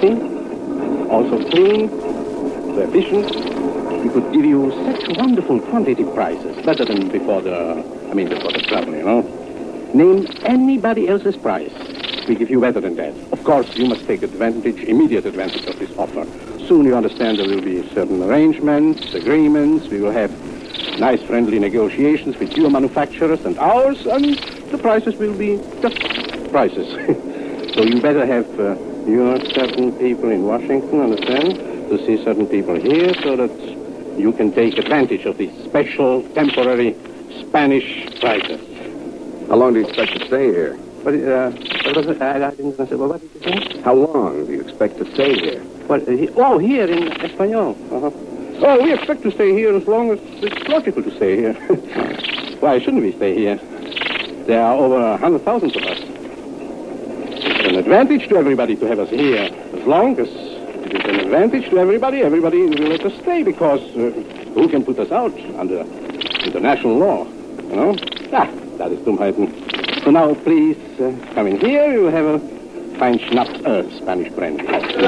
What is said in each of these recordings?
healthy, also clean, efficient. We could give you such wonderful quantity prices, better than before the trouble, you know. Name anybody else's price. We give you better than that. Of course, you must take immediate advantage of this offer. Soon you understand there will be certain arrangements, agreements. We will have nice, friendly negotiations with your manufacturers and ours, and the prices will be just prices. So you better have your certain people in Washington, understand, to see certain people here so that you can take advantage of these special, temporary Spanish prices. How long do you expect to stay here? What was it? I didn't understand. What did you say? How long do you expect to stay here? Here in Espanol. Uh-huh. Oh, we expect to stay here as long as it's logical to stay here. Why shouldn't we stay here? There are over 100,000 of us. It's an advantage to everybody to have us here. As long as it is an advantage to everybody will let us stay because who can put us out under international law? You know? That is Dummheiten. So now, please, come in here. You will have a fine schnapps, Spanish brandy.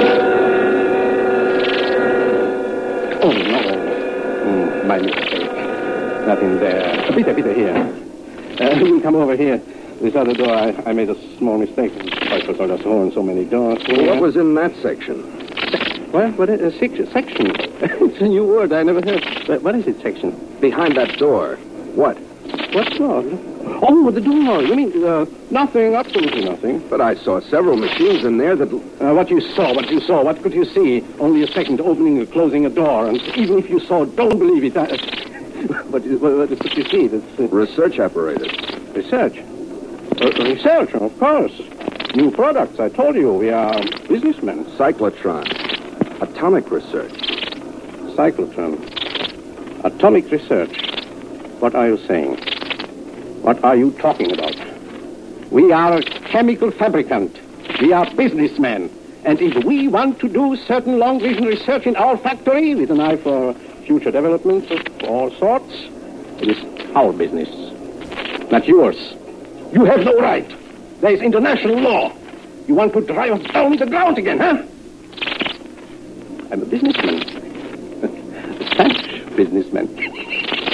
Oh, no. My mistake. Nothing there. Bitte here. You come over here. This other door, I made a small mistake. I was on so many doors. Well, what was in that section? What is section? It's a new word I never heard. What is it, section? Behind that door. What? What door? Oh, the door. You mean nothing, absolutely nothing. But I saw several machines in there that... What you saw, what could you see? Only a second opening and closing a door. And even if you saw, don't believe it. What could you see? That's, Research apparatus. Research? Research, of course. New products, I told you. We are businessmen. Cyclotron. Atomic research. Cyclotron. Atomic research. What are you saying? What are you talking about? We are a chemical fabricant. We are businessmen. And if we want to do certain long-vision research in our factory with an eye for future developments of all sorts, it is our business, not yours. You have no right. There is international law. You want to drive us down to the ground again, huh? I'm a businessman. A Spanish businessman.